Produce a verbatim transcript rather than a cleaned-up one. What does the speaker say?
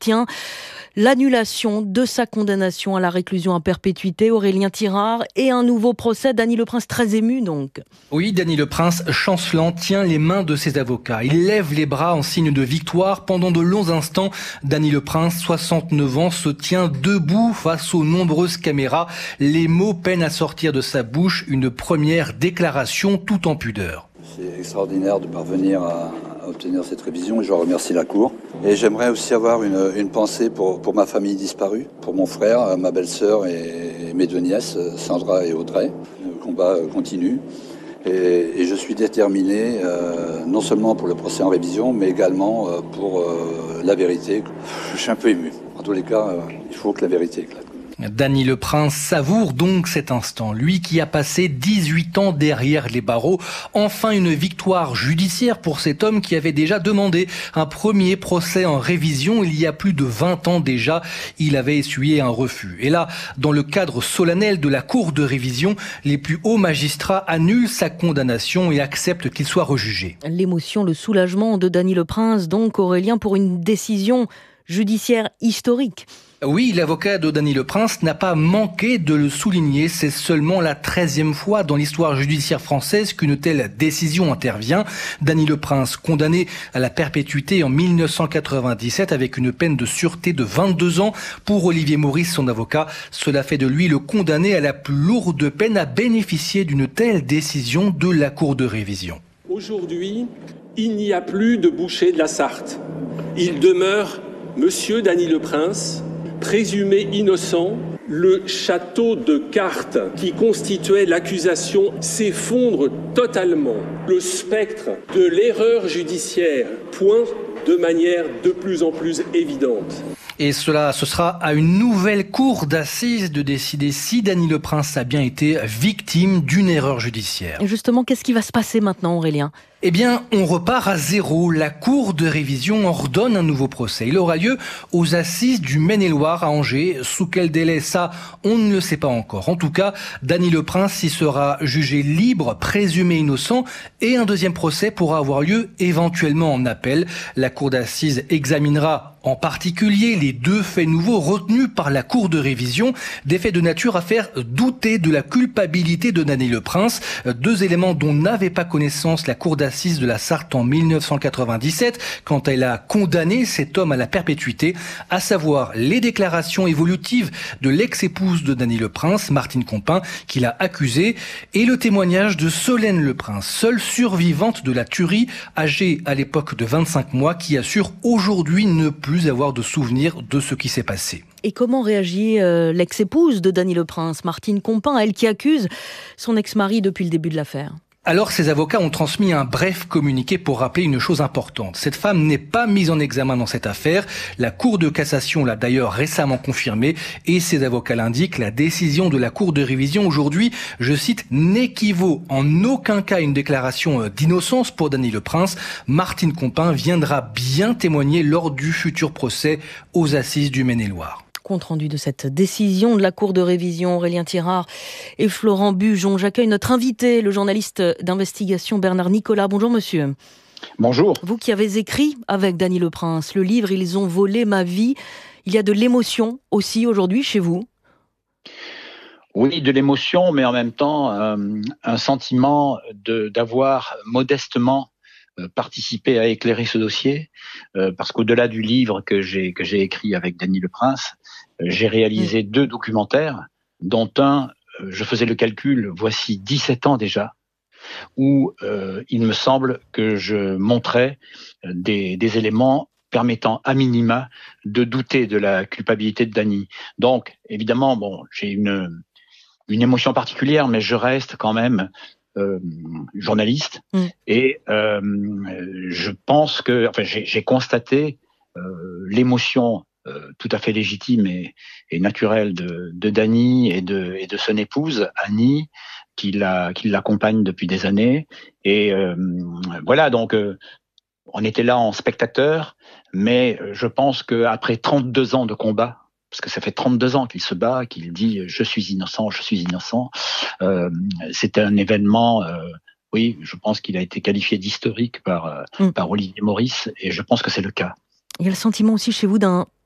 obtient l'annulation de sa condamnation à la réclusion à perpétuité, Aurélien Tirard, et un nouveau procès. Dany Leprince, très ému donc. Oui, Dany Leprince, chancelant, tient les mains de ses avocats. Il lève les bras en signe de victoire. Pendant de longs instants, Dany Leprince, soixante-neuf ans, se tient debout face aux nombreuses caméras. Les mots peinent à sortir de sa bouche, une première déclaration tout en pudeur. C'est extraordinaire de parvenir à, à obtenir cette révision et je remercie la Cour. Et j'aimerais aussi avoir une, une pensée pour, pour ma famille disparue, pour mon frère, ma belle-sœur et, et mes deux nièces, Sandra et Audrey. Le combat continue et, et je suis déterminé euh, non seulement pour le procès en révision, mais également euh, pour euh, la vérité. Je suis un peu ému. En tous les cas, euh, il faut que la vérité éclate. Dany Leprince savoure donc cet instant. Lui qui a passé dix-huit ans derrière les barreaux. Enfin une victoire judiciaire pour cet homme qui avait déjà demandé un premier procès en révision il y a plus de vingt ans déjà. Il avait essuyé un refus. Et là, dans le cadre solennel de la Cour de révision, les plus hauts magistrats annulent sa condamnation et acceptent qu'il soit rejugé. L'émotion, le soulagement de Dany Leprince, donc Aurélien, pour une décision judiciaire historique. Oui, l'avocat de Dany Leprince n'a pas manqué de le souligner. C'est seulement la treizième fois dans l'histoire judiciaire française qu'une telle décision intervient. Dany Leprince, condamné à la perpétuité en mille neuf cent quatre-vingt-dix-sept avec une peine de sûreté de vingt-deux ans. Pour Olivier Maurice, son avocat, cela fait de lui le condamné à la plus lourde peine à bénéficier d'une telle décision de la Cour de révision. Aujourd'hui, il n'y a plus de boucher de la Sarthe. Il demeure Monsieur Dany Leprince, présumé innocent. Le château de cartes qui constituait l'accusation s'effondre totalement. Le spectre de l'erreur judiciaire pointe de manière de plus en plus évidente. Et cela, ce sera à une nouvelle cour d'assises de décider si Dany Leprince a bien été victime d'une erreur judiciaire. Et justement, qu'est-ce qui va se passer maintenant, Aurélien ? Eh bien, on repart à zéro. La Cour de révision ordonne un nouveau procès. Il aura lieu aux assises du Maine-et-Loire à Angers. Sous quel délai, ça, on ne le sait pas encore. En tout cas, Dany Leprince y sera jugé libre, présumé innocent, et un deuxième procès pourra avoir lieu éventuellement en appel. La Cour d'assises examinera en particulier les deux faits nouveaux retenus par la Cour de révision, des faits de nature à faire douter de la culpabilité de Dany Leprince, deux éléments dont n'avait pas connaissance la Cour d'assises de la Sarthe en mille neuf cent quatre-vingt-dix-sept, quand elle a condamné cet homme à la perpétuité, à savoir les déclarations évolutives de l'ex-épouse de Dany Leprince, Martine Compin, qui l'a accusé, et le témoignage de Solène Leprince, seule survivante de la tuerie, âgée à l'époque de vingt-cinq mois, qui assure aujourd'hui ne plus avoir de souvenir de ce qui s'est passé. Et comment réagit euh, l'ex-épouse de Dany Leprince, Martine Compin, elle qui accuse son ex-mari depuis le début de l'affaire ? Alors, ses avocats ont transmis un bref communiqué pour rappeler une chose importante. Cette femme n'est pas mise en examen dans cette affaire. La Cour de cassation l'a d'ailleurs récemment confirmé et ses avocats l'indiquent. La décision de la Cour de révision aujourd'hui, je cite, n'équivaut en aucun cas à une déclaration d'innocence pour Dany Leprince. Martine Compin viendra bien témoigner lors du futur procès aux assises du Maine-et-Loire. Compte rendu de cette décision de la Cour de révision, Aurélien Tirard et Florent Bujon. J'accueille notre invité, le journaliste d'investigation Bernard Nicolas. Bonjour monsieur. Bonjour. Vous qui avez écrit avec Dany Leprince le livre « Ils ont volé ma vie », il y a de l'émotion aussi aujourd'hui chez vous ? Oui, de l'émotion, mais en même temps euh, un sentiment de, d'avoir modestement participer à éclairer ce dossier, euh, parce qu'au-delà du livre que j'ai que j'ai écrit avec Dany Leprince, euh, j'ai réalisé mmh. deux documentaires, dont un, euh, je faisais le calcul, voici dix-sept ans déjà, où euh, il me semble que je montrais des, des éléments permettant à minima de douter de la culpabilité de Dany. Donc, évidemment, bon, j'ai une une émotion particulière, mais je reste quand même Euh, journaliste mmh. et euh, je pense que enfin j'ai, j'ai constaté euh, l'émotion euh, tout à fait légitime et, et naturelle de, de Dany et de, et de son épouse Annie qui, la, qui l'accompagne depuis des années et euh, voilà donc euh, on était là en spectateur, mais je pense qu'après trente-deux ans de combat, parce que ça fait trente-deux ans qu'il se bat, qu'il dit « je suis innocent, je suis innocent euh, », c'est un événement, euh, oui, je pense qu'il a été qualifié d'historique par, euh, mmh. par Olivier Maurice, et je pense que c'est le cas. Il y a le sentiment aussi chez vous d'un,